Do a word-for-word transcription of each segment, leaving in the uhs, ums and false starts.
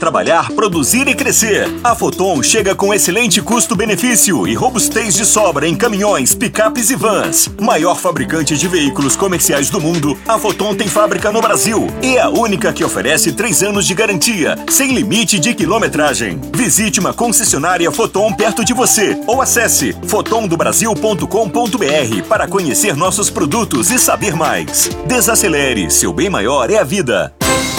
trabalhar, produzir e crescer. A Foton chega com excelente custo-benefício e robustez de sobra em caminhões, picapes e vans. Maior fabricante de veículos comerciais do mundo, a Foton tem fábrica no Brasil e é a única que oferece três anos de garantia, sem limite de quilometragem. Visite uma concessionária Foton perto de você ou acesse foton do brasil ponto com ponto b r para conhecer nossos produtos e saber mais. Desacelere, seu bem maior é a vida.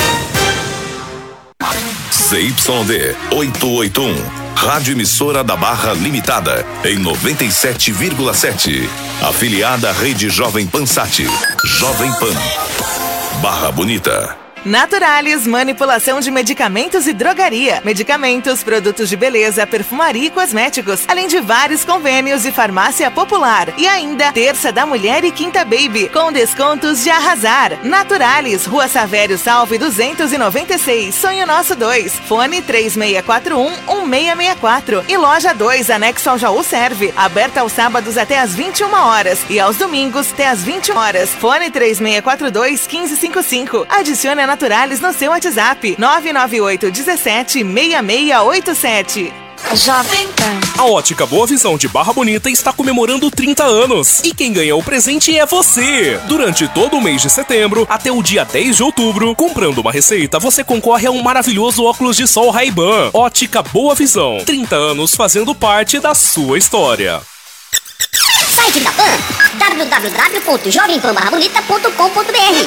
C Y D oitocentos e oitenta e um, Rádio Emissora da Barra Limitada, em noventa e sete vírgula sete. Afiliada à Rede Jovem Pan Sat. Jovem Pan. Barra Bonita. Naturalis, manipulação de medicamentos e drogaria. Medicamentos, produtos de beleza, perfumaria e cosméticos. Além de vários convênios e farmácia popular. E ainda, Terça da Mulher e Quinta Baby, com descontos de arrasar. Naturalis, Rua Savério Salve duzentos e noventa e seis, Sonho Nosso dois. Fone três seis quatro um, um seis seis quatro. E Loja dois, anexo ao Jaú Serve. Aberta aos sábados até às vinte e uma horas. E aos domingos até às vinte horas. Fone três seis quatro dois, um cinco cinco cinco. Adicione a Naturalis no seu WhatsApp nove nove oito um sete, seis seis oito sete. Jovem Pan. A Ótica Boa Visão de Barra Bonita está comemorando trinta anos. E quem ganha o presente é você. Durante todo o mês de setembro, até o dia dez de outubro, comprando uma receita, você concorre a um maravilhoso óculos de sol Ray-Ban. Ótica Boa Visão. trinta anos fazendo parte da sua história. Site da Pan, w w w ponto jovem pan barra bonita ponto com ponto b r.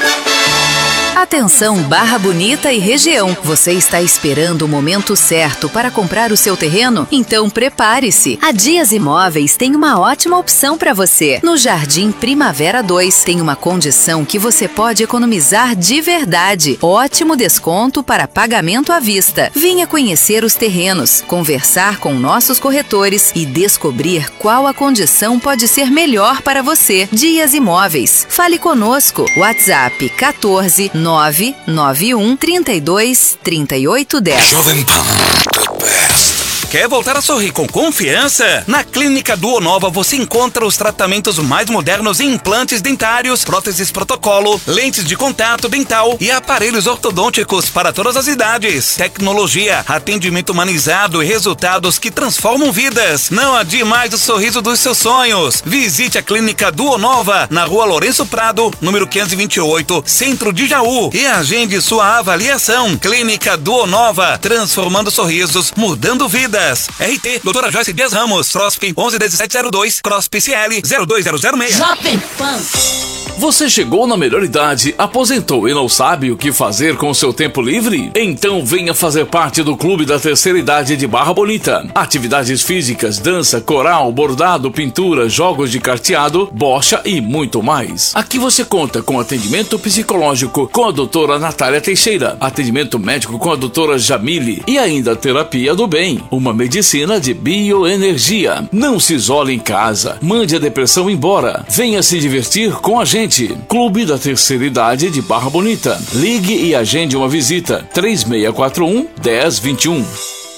Atenção Barra Bonita e região, você está esperando o momento certo para comprar o seu terreno? Então prepare-se! A Dias Imóveis tem uma ótima opção para você. No Jardim Primavera dois tem uma condição que você pode economizar de verdade. Ótimo desconto para pagamento à vista. Venha conhecer os terrenos, conversar com nossos corretores e descobrir qual a condição pode ser melhor para você. Dias Imóveis. Fale conosco. WhatsApp quatorze, nove nove um, trinta e dois, trinta e oito, dez. Jovem Pan, the best. Quer voltar a sorrir com confiança? Na Clínica Duonova você encontra os tratamentos mais modernos em implantes dentários, próteses protocolo, lentes de contato dental e aparelhos ortodônticos para todas as idades. Tecnologia, atendimento humanizado e resultados que transformam vidas. Não adie mais o sorriso dos seus sonhos. Visite a Clínica Duonova na Rua Lourenço Prado, número quinhentos e vinte e oito, Centro de Jaú, e agende sua avaliação. Clínica Duonova, transformando sorrisos, mudando vidas. R T, doutora Joyce Dias Ramos, CROSP onze dezessete zero dois, CROSP C L zero dois zero zero seis. Jovem Pan. Você chegou na melhor idade, aposentou e não sabe o que fazer com o seu tempo livre? Então venha fazer parte do Clube da Terceira Idade de Barra Bonita. Atividades físicas, dança, coral, bordado, pintura, jogos de carteado, bocha e muito mais. Aqui você conta com atendimento psicológico com a doutora Natália Teixeira, atendimento médico com a doutora Jamile e ainda terapia do bem, uma medicina de bioenergia. Não se isole em casa, mande a depressão embora, venha se divertir com a gente. Clube da Terceira Idade de Barra Bonita. Ligue e agende uma visita. três seis quatro um, um zero dois um.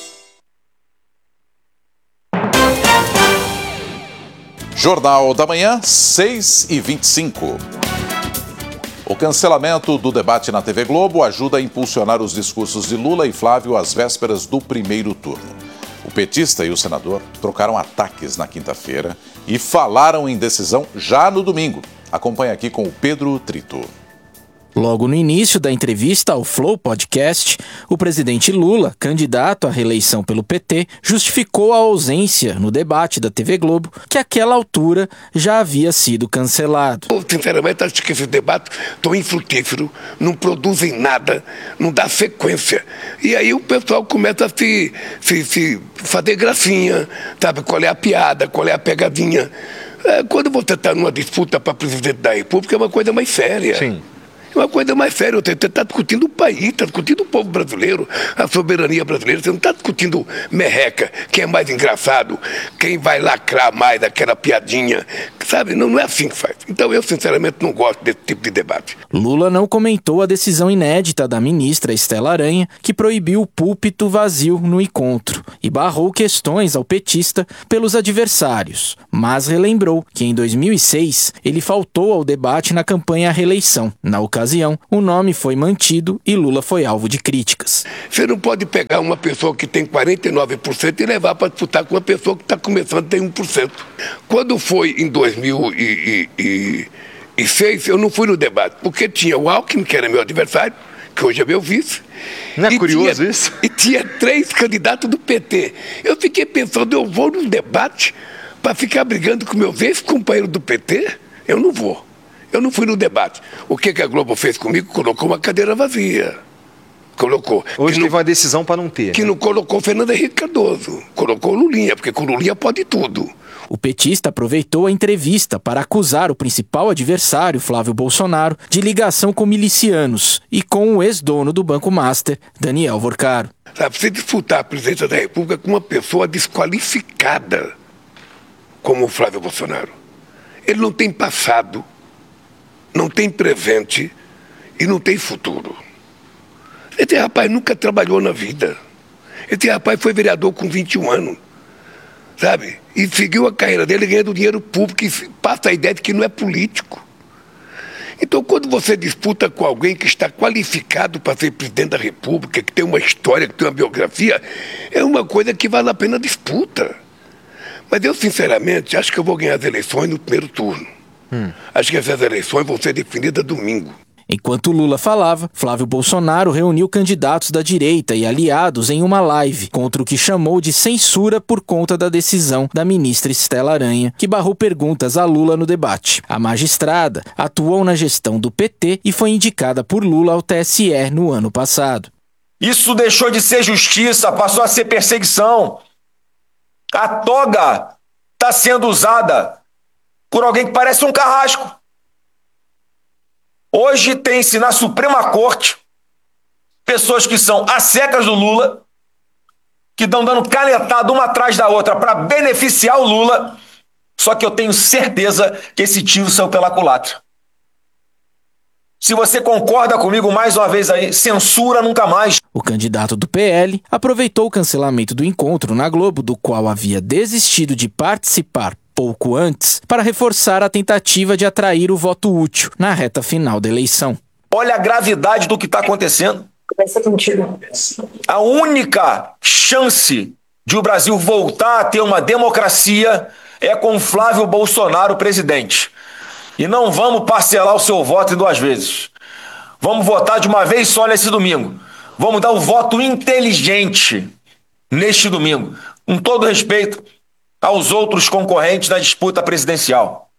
Jornal da Manhã, seis e vinte e cinco. O cancelamento do debate na T V Globo ajuda a impulsionar os discursos de Lula e Flávio às vésperas do primeiro turno. O petista e o senador trocaram ataques na quinta-feira e falaram em decisão já no domingo. Acompanhe aqui com o Pedro Trito. Logo no início da entrevista ao Flow Podcast, o presidente Lula, candidato à reeleição pelo P T, justificou a ausência no debate da T V Globo, que àquela altura já havia sido cancelado. Eu, sinceramente, acho que esse debate tão infrutífero, não produzem nada, não dá sequência. E aí o pessoal começa a se, se, se fazer gracinha, sabe? Qual é a piada, qual é a pegadinha. É, quando você está numa disputa para presidente da República, é uma coisa mais séria. Sim. É uma coisa mais séria. Você está discutindo o país, está discutindo o povo brasileiro, a soberania brasileira. Você não está discutindo merreca, quem é mais engraçado, quem vai lacrar mais aquela piadinha, sabe? Não, não é assim que faz. Então eu, sinceramente, não gosto desse tipo de debate. Lula não comentou a decisão inédita da ministra Estela Aranha, que proibiu o púlpito vazio no encontro e barrou questões ao petista pelos adversários, mas relembrou que em dois mil e seis ele faltou ao debate na campanha à reeleição. Na ocasião, o nome foi mantido e Lula foi alvo de críticas. Você não pode pegar uma pessoa que tem quarenta e nove por cento e levar para disputar com uma pessoa que está começando a ter um por cento. Quando foi em dois mil e seis, eu não fui no debate, porque tinha o Alckmin, que era meu adversário, que hoje é meu vice. Não é e curioso tinha, isso? E tinha três candidatos do P T. Eu fiquei pensando, eu vou num debate para ficar brigando com meus ex-companheiros do P T? Eu não vou. Eu não fui no debate. O que, que a Globo fez comigo? Colocou uma cadeira vazia. Colocou. Hoje que teve não, uma decisão para não ter. Que né? não colocou Fernando Henrique Cardoso. Colocou Lulinha, porque com Lulinha pode tudo. O petista aproveitou a entrevista para acusar o principal adversário, Flávio Bolsonaro, de ligação com milicianos e com o ex-dono do Banco Master, Daniel Vorcaro. Sabe, você disputar a presidência da República com uma pessoa desqualificada como o Flávio Bolsonaro. Ele não tem passado, não tem presente e não tem futuro. Esse rapaz nunca trabalhou na vida. Esse rapaz foi vereador com vinte e um anos, sabe? E seguiu a carreira dele ganhando dinheiro público e passa a ideia de que não é político. Então, quando você disputa com alguém que está qualificado para ser presidente da República, que tem uma história, que tem uma biografia, é uma coisa que vale a pena a disputa. Mas eu, sinceramente, acho que eu vou ganhar as eleições no primeiro turno. Hum. Acho que essas eleições vão ser definidas domingo. Enquanto Lula falava, Flávio Bolsonaro reuniu candidatos da direita e aliados em uma live contra o que chamou de censura por conta da decisão da ministra Estela Aranha, que barrou perguntas a Lula no debate. A magistrada atuou na gestão do P T e foi indicada por Lula ao T S E no ano passado. Isso deixou de ser justiça, passou a ser perseguição. A toga está sendo usada por alguém que parece um carrasco. Hoje tem-se na Suprema Corte pessoas que são as secas do Lula, que estão dando canetada uma atrás da outra para beneficiar o Lula, só que eu tenho certeza que esse tiro saiu pela culatra. Se você concorda comigo mais uma vez aí, censura nunca mais. O candidato do P L aproveitou o cancelamento do encontro na Globo, do qual havia desistido de participar pouco antes, para reforçar a tentativa de atrair o voto útil na reta final da eleição. Olha a gravidade do que está acontecendo. A única chance de o Brasil voltar a ter uma democracia é com Flávio Bolsonaro presidente. E não vamos parcelar o seu voto em duas vezes. Vamos votar de uma vez só nesse domingo. Vamos dar o voto inteligente neste domingo, com todo respeito aos outros concorrentes da disputa presidencial.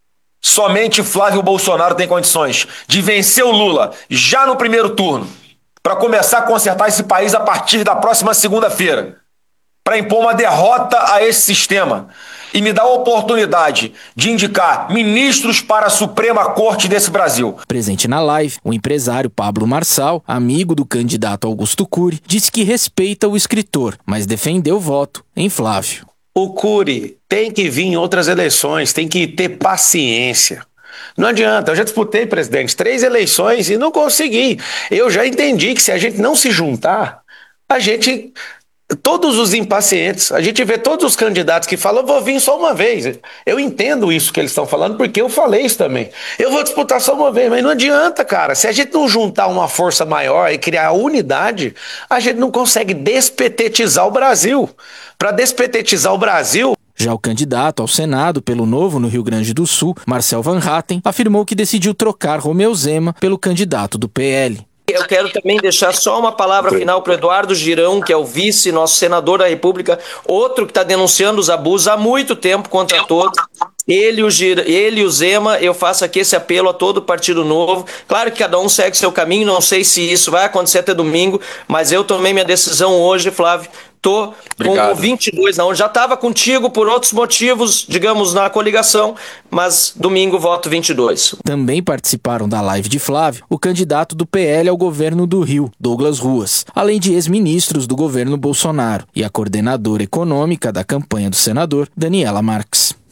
Somente Flávio Bolsonaro tem condições de vencer o Lula já no primeiro turno, para começar a consertar esse país a partir da próxima segunda-feira, para impor uma derrota a esse sistema e me dar a oportunidade de indicar ministros para a Suprema Corte desse Brasil. Presente na live, o empresário Pablo Marçal, amigo do candidato Augusto Cury, disse que respeita o escritor, mas defendeu o voto em Flávio. O Cury tem que vir em outras eleições, tem que ter paciência. Não adianta, eu já disputei, presidente, três eleições e não consegui. Eu já entendi que se a gente não se juntar, a gente... Todos os impacientes, a gente vê todos os candidatos que falam, eu vou vir só uma vez. Eu entendo isso que eles estão falando, porque eu falei isso também. Eu vou disputar só uma vez, mas não adianta, cara. Se a gente não juntar uma força maior e criar unidade, a gente não consegue despetetizar o Brasil. Para despetetizar o Brasil... Já o candidato ao Senado pelo Novo no Rio Grande do Sul, Marcel Van Hatten, afirmou que decidiu trocar Romeu Zema pelo candidato do P L. Eu quero também deixar só uma palavra final para o Eduardo Girão, que é o vice, nosso senador da República, outro que está denunciando os abusos há muito tempo contra todos. Ele, o Gira, ele e o Zema, eu faço aqui esse apelo a todo o Partido Novo. Claro que cada um segue seu caminho, não sei se isso vai acontecer até domingo, mas eu tomei minha decisão hoje, Flávio. Tô com o vinte e dois, não, já estava contigo por outros motivos, digamos, na coligação, mas domingo voto vinte e dois. Também participaram da live de Flávio o candidato do P L ao governo do Rio, Douglas Ruas, além de ex-ministros do governo Bolsonaro, e a coordenadora econômica da campanha do senador, Daniela Marques.